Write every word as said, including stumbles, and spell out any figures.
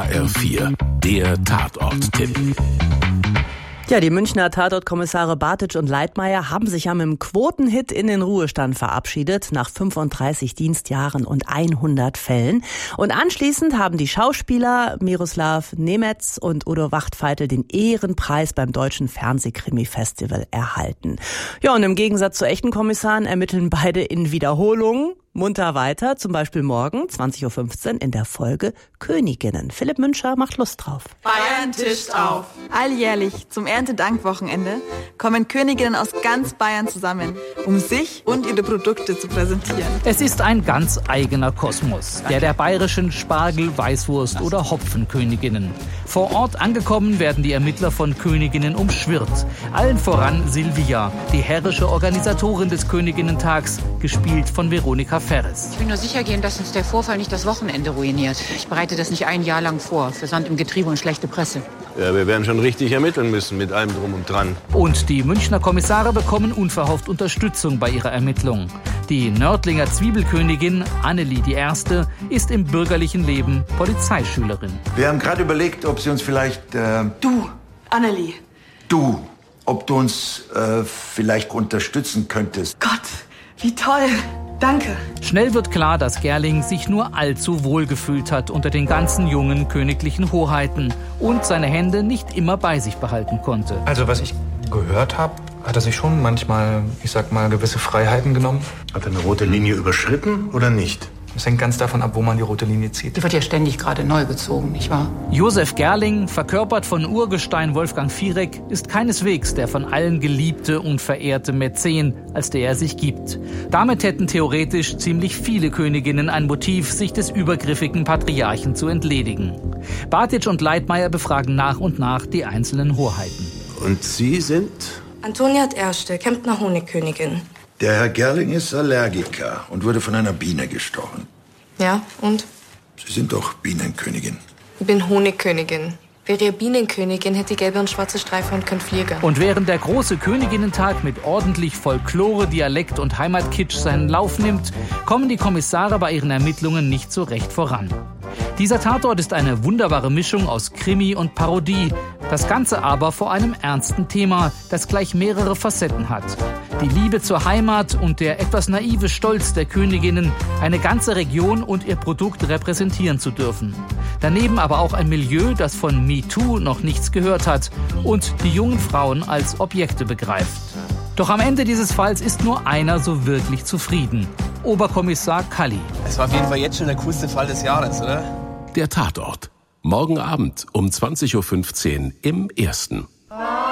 H R vier, der Tatort-Tipp. Ja, die Münchner Tatortkommissare Bartitsch und Leitmayr haben sich ja mit dem Quotenhit in den Ruhestand verabschiedet, nach fünfunddreißig Dienstjahren und hundert Fällen. Und anschließend haben die Schauspieler Miroslav Nemetz und Udo Wachtfeitel den Ehrenpreis beim Deutschen Fernsehkrimi-Festival erhalten. Ja, und im Gegensatz zu echten Kommissaren ermitteln beide in Wiederholungen munter weiter, zum Beispiel morgen zwanzig Uhr fünfzehn in der Folge Königinnen. Philipp Müncher macht Lust drauf. Bayern tischt auf. Alljährlich zum Erntedankwochenende kommen Königinnen aus ganz Bayern zusammen, um sich und ihre Produkte zu präsentieren. Es ist ein ganz eigener Kosmos, der der bayerischen Spargel-, Weißwurst- oder Hopfenköniginnen. Vor Ort angekommen werden die Ermittler von Königinnen umschwirrt. Allen voran Silvia, die herrische Organisatorin des Königinnentags, gespielt von Veronika Ferres. Ich will nur sicher gehen, dass uns der Vorfall nicht das Wochenende ruiniert. Ich bereite das nicht ein Jahr lang vor, für Sand im Getriebe und schlechte Presse. Ja, wir werden schon richtig ermitteln müssen mit allem Drum und Dran. Und die Münchner Kommissare bekommen unverhofft Unterstützung bei ihrer Ermittlung. Die Nördlinger Zwiebelkönigin Annelie die Erste ist im bürgerlichen Leben Polizeischülerin. Wir haben gerade überlegt, ob sie uns vielleicht... Äh, Du, Annelie. Du, ob du uns äh, vielleicht unterstützen könntest. Gott, wie toll. Danke. Schnell wird klar, dass Gerling sich nur allzu wohl gefühlt hat unter den ganzen jungen königlichen Hoheiten und seine Hände nicht immer bei sich behalten konnte. Also was ich gehört habe, hat er sich schon manchmal, ich sag mal, gewisse Freiheiten genommen. Hat er eine rote Linie überschritten oder nicht? Es hängt ganz davon ab, wo man die rote Linie zieht. Die wird ja ständig gerade neu gezogen, nicht wahr? Josef Gerling, verkörpert von Urgestein Wolfgang Fierek, ist keineswegs der von allen geliebte und verehrte Mäzen, als der er sich gibt. Damit hätten theoretisch ziemlich viele Königinnen ein Motiv, sich des übergriffigen Patriarchen zu entledigen. Bartitsch und Leitmayr befragen nach und nach die einzelnen Hoheiten. Und Sie sind? Antonia Erste, Kemptner Honigkönigin. Der Herr Gerling ist Allergiker und wurde von einer Biene gestochen. Ja, und? Sie sind doch Bienenkönigin. Ich bin Honigkönigin. Wäre ihr Bienenkönigin, hätte gelbe und schwarze Streifen und könnte fliegen. Und während der große Königinnentag mit ordentlich Folklore, Dialekt und Heimatkitsch seinen Lauf nimmt, kommen die Kommissare bei ihren Ermittlungen nicht so recht voran. Dieser Tatort ist eine wunderbare Mischung aus Krimi und Parodie. Das Ganze aber vor einem ernsten Thema, das gleich mehrere Facetten hat. Die Liebe zur Heimat und der etwas naive Stolz der Königinnen, eine ganze Region und ihr Produkt repräsentieren zu dürfen. Daneben aber auch ein Milieu, das von MeToo noch nichts gehört hat und die jungen Frauen als Objekte begreift. Doch am Ende dieses Falls ist nur einer so wirklich zufrieden: Oberkommissar Kalli. Es war auf jeden Fall jetzt schon der coolste Fall des Jahres, oder? Der Tatort. Morgen Abend um zwanzig Uhr fünfzehn im Ersten.